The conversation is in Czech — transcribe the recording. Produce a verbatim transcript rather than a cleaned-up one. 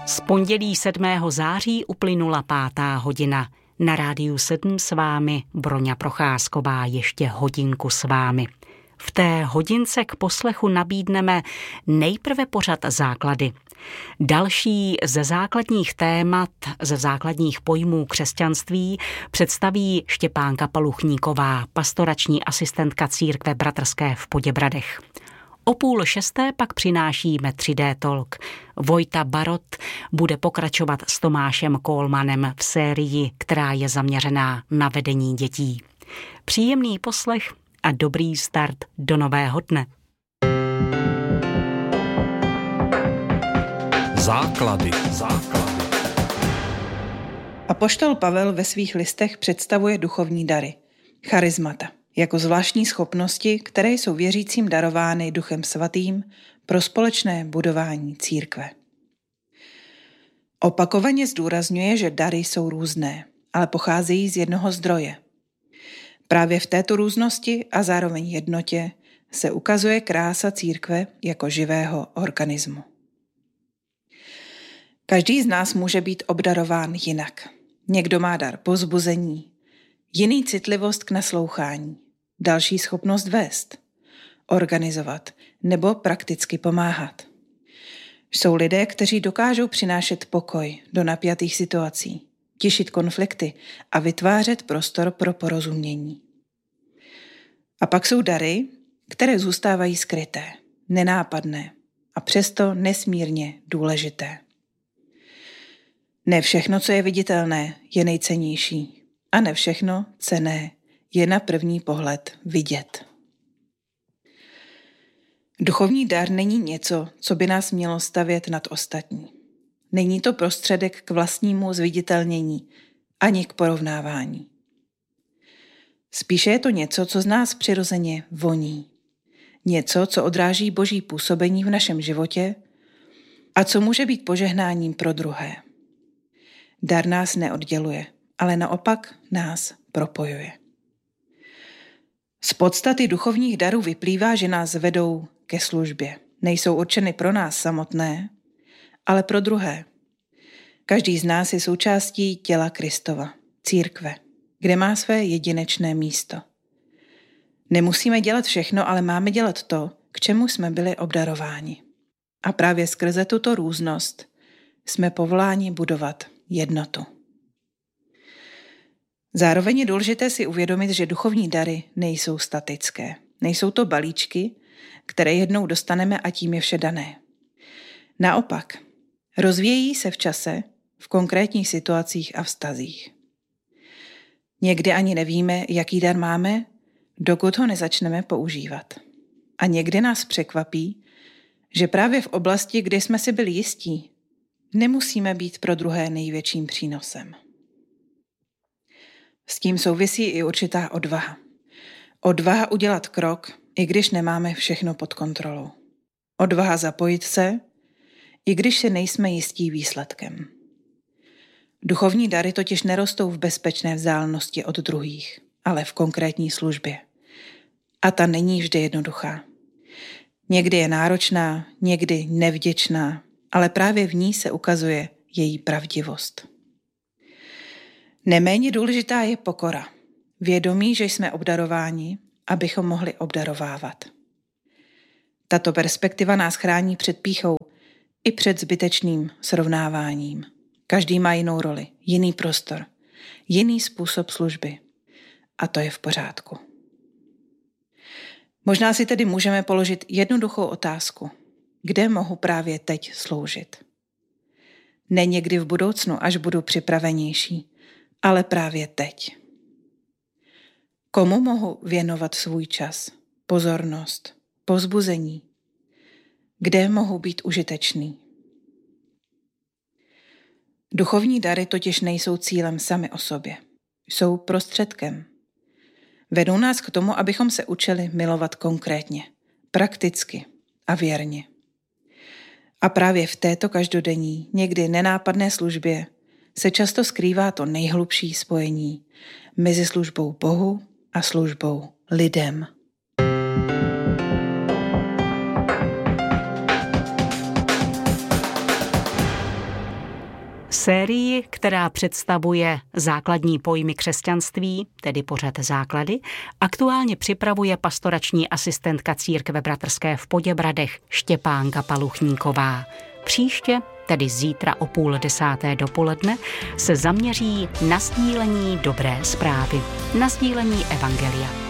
Z pondělí sedmého září uplynula pátá hodina. Na Rádiu sedm s vámi Broňa Procházková, ještě hodinku s vámi. V té hodince k poslechu nabídneme nejprve pořad základy. Další ze základních témat, ze základních pojmů křesťanství představí Štěpánka Paluchníková, pastorační asistentka církve bratrské v Poděbradech. O půl šesté pak přinášíme tři dé Talk. Vojta Barot bude pokračovat s Tomášem Kohlmanem v sérii, která je zaměřená na vedení dětí. Příjemný poslech a dobrý start do nového dne. Základy. Základy. Apoštol Pavel ve svých listech představuje duchovní dary, charismata, jako zvláštní schopnosti, které jsou věřícím darovány Duchem Svatým pro společné budování církve. Opakovaně zdůrazňuje, že dary jsou různé, ale pocházejí z jednoho zdroje. Právě v této různosti a zároveň jednotě se ukazuje krása církve jako živého organismu. Každý z nás může být obdarován jinak. Někdo má dar povzbuzení, jiný citlivost k naslouchání, další schopnost vést, organizovat nebo prakticky pomáhat. Jsou lidé, kteří dokážou přinášet pokoj do napjatých situací, tišit konflikty a vytvářet prostor pro porozumění. A pak jsou dary, které zůstávají skryté, nenápadné a přesto nesmírně důležité. Ne všechno, co je viditelné, je nejcennější a ne všechno cenné je na první pohled vidět. Duchovní dar není něco, co by nás mělo stavět nad ostatní. Není to prostředek k vlastnímu zviditelnění ani k porovnávání. Spíše je to něco, co z nás přirozeně voní. Něco, co odráží Boží působení v našem životě a co může být požehnáním pro druhé. Dar nás neodděluje, ale naopak nás propojuje. Z podstaty duchovních darů vyplývá, že nás vedou ke službě. Nejsou určeny pro nás samotné, ale pro druhé. Každý z nás je součástí těla Kristova, církve, kde má své jedinečné místo. Nemusíme dělat všechno, ale máme dělat to, k čemu jsme byli obdarováni. A právě skrze tuto různost jsme povoláni budovat jednotu. Zároveň je důležité si uvědomit, že duchovní dary nejsou statické. Nejsou to balíčky, které jednou dostaneme a tím je vše dané. Naopak, rozvíjejí se v čase, v konkrétních situacích a vztazích. Někdy ani nevíme, jaký dar máme, dokud ho nezačneme používat. A někdy nás překvapí, že právě v oblasti, kde jsme si byli jistí, nemusíme být pro druhé největším přínosem. S tím souvisí i určitá odvaha. Odvaha udělat krok, i když nemáme všechno pod kontrolou. Odvaha zapojit se, i když si nejsme jistí výsledkem. Duchovní dary totiž nerostou v bezpečné vzdálenosti od druhých, ale v konkrétní službě. A ta není vždy jednoduchá. Někdy je náročná, někdy nevděčná, ale právě v ní se ukazuje její pravdivost. Neméně důležitá je pokora. Vědomí, že jsme obdarováni, abychom mohli obdarovávat. Tato perspektiva nás chrání před pýchou i před zbytečným srovnáváním. Každý má jinou roli, jiný prostor, jiný způsob služby. A to je v pořádku. Možná si tedy můžeme položit jednoduchou otázku. Kde mohu právě teď sloužit? Ne někdy v budoucnu, až budu připravenější, ale právě teď. Komu mohu věnovat svůj čas, pozornost, povzbuzení? Kde mohu být užitečný? Duchovní dary totiž nejsou cílem sami o sobě. Jsou prostředkem. Vedou nás k tomu, abychom se učili milovat konkrétně, prakticky a věrně. A právě v této každodenní, někdy nenápadné službě se často skrývá to nejhlubší spojení mezi službou Bohu a službou lidem. Sérii, která představuje základní pojmy křesťanství, tedy pořad Základy, aktuálně připravuje pastorační asistentka Církve bratrské v Poděbradech Štěpánka Paluchníková. Příště, tedy zítra o půl desáté dopoledne, se zaměří na sdílení dobré zprávy, na sdílení evangelia.